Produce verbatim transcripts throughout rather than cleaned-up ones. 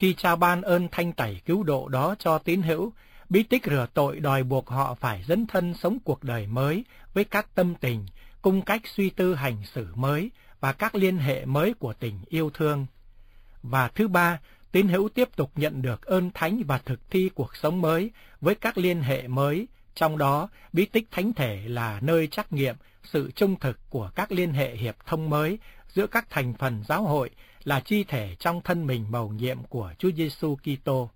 Khi trao ban ơn thanh tẩy cứu độ đó cho tín hữu, bí tích rửa tội đòi buộc họ phải dấn thân sống cuộc đời mới với các tâm tình, cung cách suy tư hành xử mới và các liên hệ mới của tình yêu thương. Và thứ ba, tín hữu tiếp tục nhận được ơn thánh và thực thi cuộc sống mới với các liên hệ mới, trong đó bí tích thánh thể là nơi trắc nghiệm sự trung thực của các liên hệ hiệp thông mới giữa các thành phần giáo hội là chi thể trong thân mình mầu nhiệm của Chúa Giêsu Kitô.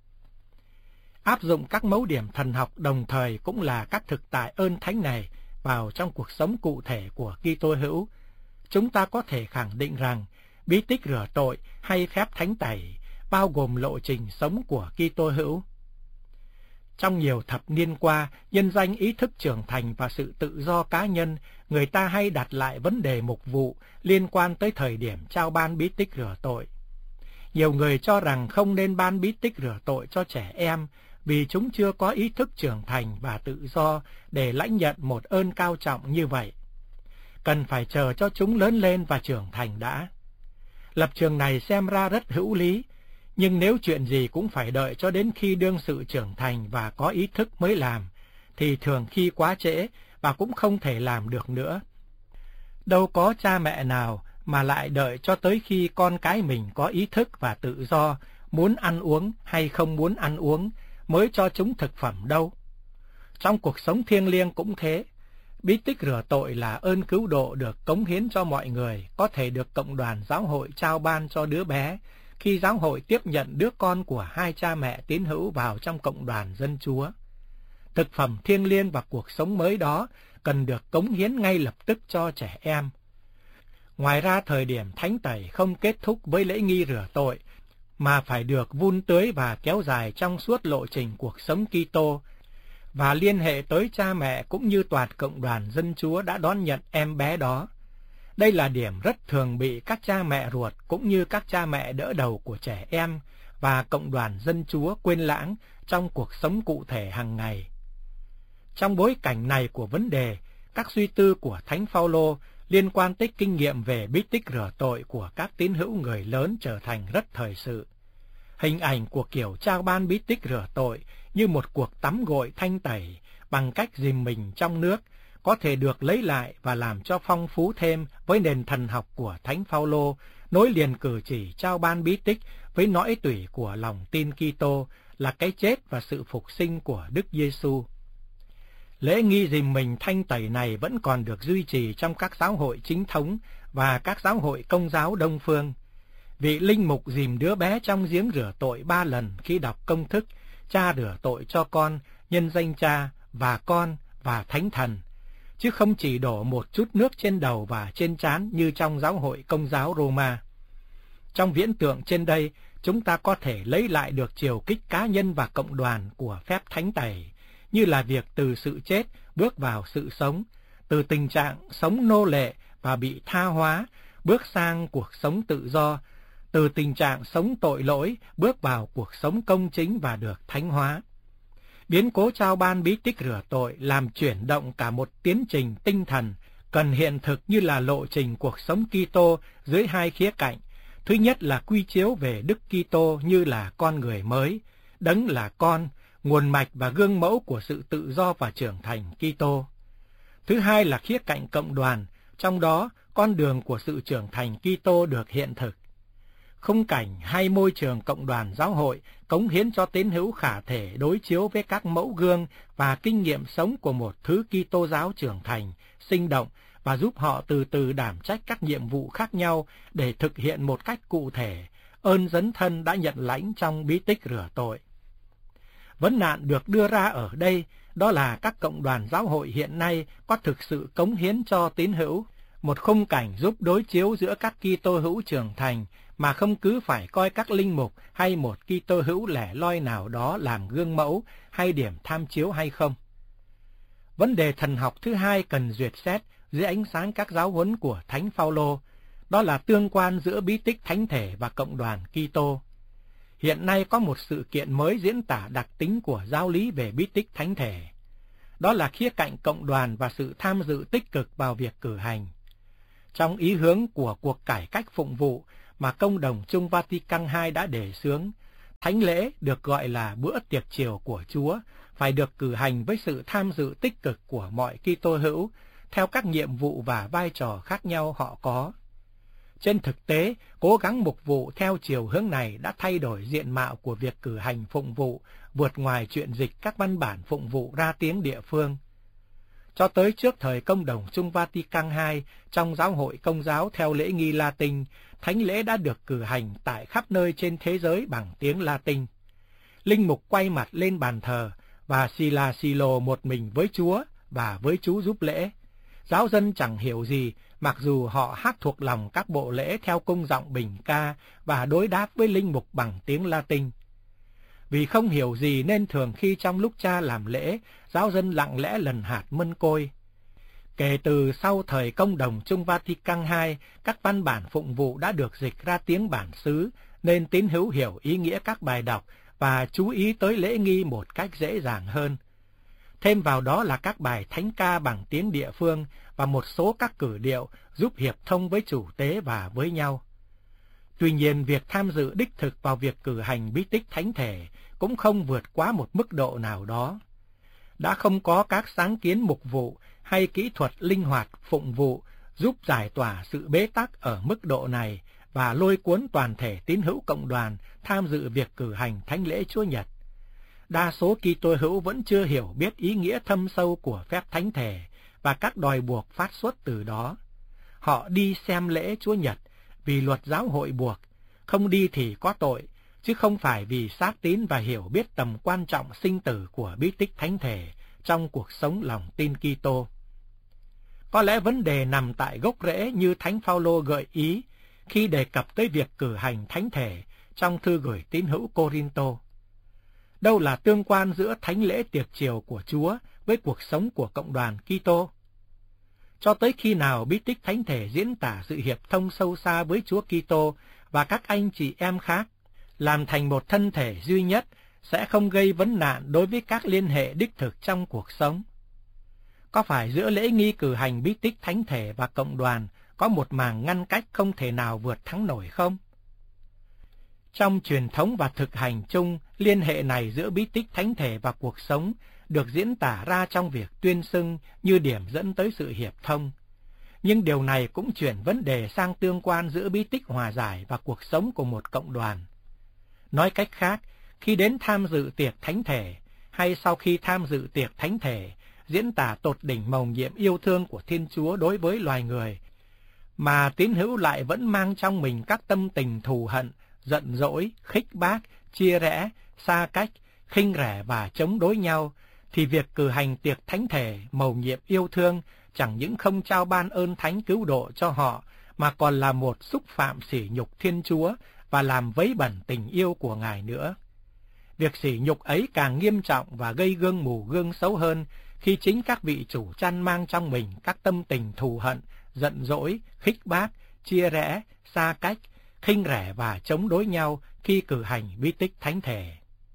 Áp dụng các mấu điểm thần học đồng thời cũng là các thực tại ơn thánh này vào trong cuộc sống cụ thể của Kitô hữu. Chúng ta có thể khẳng định rằng bí tích rửa tội hay phép thánh tẩy bao gồm lộ trình sống của Kitô hữu. Trong nhiều thập niên qua, nhân danh ý thức trưởng thành và sự tự do cá nhân, người ta hay đặt lại vấn đề mục vụ liên quan tới thời điểm trao ban bí tích rửa tội. Nhiều người cho rằng không nên ban bí tích rửa tội cho trẻ em vì chúng chưa có ý thức trưởng thành và tự do để lãnh nhận một ơn cao trọng như vậy. Cần phải chờ cho chúng lớn lên và trưởng thành đã. Lập trường này xem ra rất hữu lý, nhưng nếu chuyện gì cũng phải đợi cho đến khi đương sự trưởng thành và có ý thức mới làm, thì thường khi quá trễ và cũng không thể làm được nữa. Đâu có cha mẹ nào mà lại đợi cho tới khi con cái mình có ý thức và tự do, muốn ăn uống hay không muốn ăn uống, mới cho chúng thực phẩm đâu. Trong cuộc sống thiêng liêng cũng thế. Bí tích rửa tội là ơn cứu độ được cống hiến cho mọi người, có thể được cộng đoàn giáo hội trao ban cho đứa bé, khi giáo hội tiếp nhận đứa con của hai cha mẹ tín hữu vào trong cộng đoàn dân Chúa. Thực phẩm thiêng liêng và cuộc sống mới đó cần được cống hiến ngay lập tức cho trẻ em. Ngoài ra, thời điểm thánh tẩy không kết thúc với lễ nghi rửa tội, mà phải được vun tưới và kéo dài trong suốt lộ trình cuộc sống Kitô, và liên hệ tới cha mẹ cũng như toàn cộng đoàn dân Chúa đã đón nhận em bé đó. Đây là điểm rất thường bị các cha mẹ ruột cũng như các cha mẹ đỡ đầu của trẻ em và cộng đoàn dân Chúa quên lãng trong cuộc sống cụ thể hàng ngày. Trong bối cảnh này của vấn đề, các suy tư của Thánh Phaolô liên quan tới kinh nghiệm về bí tích rửa tội của các tín hữu người lớn trở thành rất thời sự. Hình ảnh của kiểu trao ban bí tích rửa tội như một cuộc tắm gội thanh tẩy bằng cách dìm mình trong nước có thể được lấy lại và làm cho phong phú thêm với nền thần học của Thánh Phaolô, nối liền cử chỉ trao ban bí tích với nõi tủy của lòng tin Kitô là cái chết và sự phục sinh của Đức Giêsu. Lễ nghi dìm mình thanh tẩy này vẫn còn được duy trì trong các giáo hội chính thống và các giáo hội Công giáo Đông phương. Vị linh mục dìm đứa bé trong giếng rửa tội ba lần khi đọc công thức cha rửa tội cho con, nhân danh Cha và Con và Thánh Thần, chứ không chỉ đổ một chút nước trên đầu và trên trán như trong giáo hội Công giáo Roma. Trong viễn tượng trên đây, chúng ta có thể lấy lại được chiều kích cá nhân và cộng đoàn của phép thánh tẩy, như là việc từ sự chết bước vào sự sống, từ tình trạng sống nô lệ và bị tha hóa bước sang cuộc sống tự do, từ tình trạng sống tội lỗi bước vào cuộc sống công chính và được thánh hóa. Biến cố trao ban bí tích rửa tội làm chuyển động cả một tiến trình tinh thần cần hiện thực như là lộ trình cuộc sống Kitô dưới hai khía cạnh. Thứ nhất là quy chiếu về Đức Kitô như là con người mới, đấng là con, nguồn mạch và gương mẫu của sự tự do và trưởng thành Kitô. Thứ hai là khía cạnh cộng đoàn, trong đó con đường của sự trưởng thành Kitô được hiện thực. Khung cảnh hay môi trường cộng đoàn giáo hội cống hiến cho tín hữu khả thể đối chiếu với các mẫu gương và kinh nghiệm sống của một thứ Kitô giáo trưởng thành, sinh động và giúp họ từ từ đảm trách các nhiệm vụ khác nhau để thực hiện một cách cụ thể ơn dấn thân đã nhận lãnh trong bí tích rửa tội. Vấn nạn được đưa ra ở đây đó là các cộng đoàn giáo hội hiện nay có thực sự cống hiến cho tín hữu một khung cảnh giúp đối chiếu giữa các Kitô hữu trưởng thành mà không cứ phải coi các linh mục hay một Kitô hữu lẻ loi nào đó làm gương mẫu hay điểm tham chiếu hay không. Vấn đề thần học thứ hai cần duyệt xét dưới ánh sáng các giáo huấn của Thánh Phaolô, đó là tương quan giữa bí tích thánh thể và cộng đoàn Kitô. Hiện nay có một sự kiện mới diễn tả đặc tính của giáo lý về bí tích thánh thể. Đó là khía cạnh cộng đoàn và sự tham dự tích cực vào việc cử hành. Trong ý hướng của cuộc cải cách phụng vụ mà Công đồng Chung Vatican hai đã đề xướng, Thánh lễ được gọi là bữa tiệc chiều của Chúa, phải được cử hành với sự tham dự tích cực của mọi Kitô hữu, theo các nhiệm vụ và vai trò khác nhau họ có. Trên thực tế, cố gắng mục vụ theo chiều hướng này đã thay đổi diện mạo của việc cử hành phụng vụ, vượt ngoài chuyện dịch các văn bản phụng vụ ra tiếng địa phương. Cho tới trước thời Công đồng Chung Vatican hai, trong giáo hội Công giáo theo lễ nghi Latin, thánh lễ đã được cử hành tại khắp nơi trên thế giới bằng tiếng Latin. Linh mục quay mặt lên bàn thờ và xì là xì lồ một mình với Chúa và với Chú giúp lễ. Giáo dân chẳng hiểu gì, mặc dù họ hát thuộc lòng các bộ lễ theo cung giọng bình ca và đối đáp với linh mục bằng tiếng Latin. Vì không hiểu gì nên thường khi trong lúc cha làm lễ, giáo dân lặng lẽ lần hạt mân côi. Kể từ sau thời Công đồng Chung Vatican hai, các văn bản phụng vụ đã được dịch ra tiếng bản xứ, nên tín hữu hiểu ý nghĩa các bài đọc và chú ý tới lễ nghi một cách dễ dàng hơn. Thêm vào đó là các bài thánh ca bằng tiếng địa phương và một số các cử điệu giúp hiệp thông với chủ tế và với nhau. Tuy nhiên, việc tham dự đích thực vào việc cử hành bí tích thánh thể cũng không vượt quá một mức độ nào đó. Đã không có các sáng kiến mục vụ hay kỹ thuật linh hoạt phụng vụ giúp giải tỏa sự bế tắc ở mức độ này và lôi cuốn toàn thể tín hữu cộng đoàn tham dự việc cử hành thánh lễ Chúa Nhật. Đa số Kitô hữu vẫn chưa hiểu biết ý nghĩa thâm sâu của phép thánh thể và các đòi buộc phát xuất từ đó. Họ đi xem lễ Chúa Nhật vì luật giáo hội buộc, không đi thì có tội, chứ không phải vì xác tín và hiểu biết tầm quan trọng sinh tử của bí tích thánh thể trong cuộc sống lòng tin Kitô. Có lẽ vấn đề nằm tại gốc rễ như Thánh Phaolô gợi ý khi đề cập tới việc cử hành thánh thể trong thư gửi tín hữu Cô-rin-tô. Đâu là tương quan giữa thánh lễ tiệc chiều của Chúa với cuộc sống của cộng đoàn Kitô? Cho tới khi nào bí tích thánh thể diễn tả sự hiệp thông sâu xa với Chúa Kitô và các anh chị em khác, làm thành một thân thể duy nhất, sẽ không gây vấn nạn đối với các liên hệ đích thực trong cuộc sống. Có phải giữa lễ nghi cử hành bí tích thánh thể và cộng đoàn có một màng ngăn cách không thể nào vượt thắng nổi không? Trong truyền thống và thực hành chung, liên hệ này giữa bí tích thánh thể và cuộc sống được diễn tả ra trong việc tuyên xưng như điểm dẫn tới sự hiệp thông. Nhưng điều này cũng chuyển vấn đề sang tương quan giữa bí tích hòa giải và cuộc sống của một cộng đoàn. Nói cách khác, khi đến tham dự tiệc thánh thể, hay sau khi tham dự tiệc thánh thể, diễn tả tột đỉnh mầu nhiệm yêu thương của Thiên Chúa đối với loài người, mà tín hữu lại vẫn mang trong mình các tâm tình thù hận, giận dỗi, khích bác, chia rẽ, xa cách, khinh rẻ và chống đối nhau, thì việc cử hành tiệc thánh thể mầu nhiệm yêu thương chẳng những không trao ban ơn thánh cứu độ cho họ, mà còn là một xúc phạm sỉ nhục Thiên Chúa và làm vấy bẩn tình yêu của Ngài nữa. Việc sỉ nhục ấy càng nghiêm trọng và gây gương mù gương xấu hơn khi chính các vị chủ chăn mang trong mình các tâm tình thù hận, giận dỗi, khích bác, chia rẽ, xa cách, khinh rẻ và chống đối nhau khi cử hành bí tích thánh thể.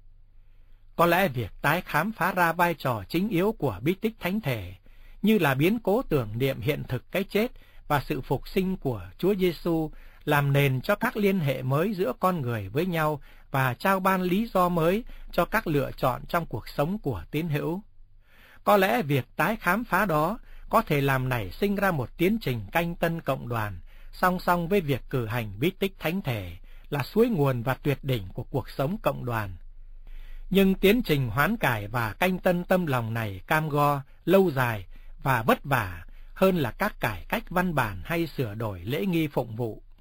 Có lẽ việc tái khám phá ra vai trò chính yếu của bí tích thánh thể, như là biến cố tưởng niệm hiện thực cái chết và sự phục sinh của Chúa Giêsu, làm nền cho các liên hệ mới giữa con người với nhau và trao ban lý do mới cho các lựa chọn trong cuộc sống của tín hữu. Có lẽ việc tái khám phá đó có thể làm nảy sinh ra một tiến trình canh tân cộng đoàn, song song với việc cử hành bí tích thánh thể là suối nguồn và tuyệt đỉnh của cuộc sống cộng đoàn. Nhưng tiến trình hoán cải và canh tân tâm lòng này cam go, lâu dài và vất vả hơn là các cải cách văn bản hay sửa đổi lễ nghi phụng vụ.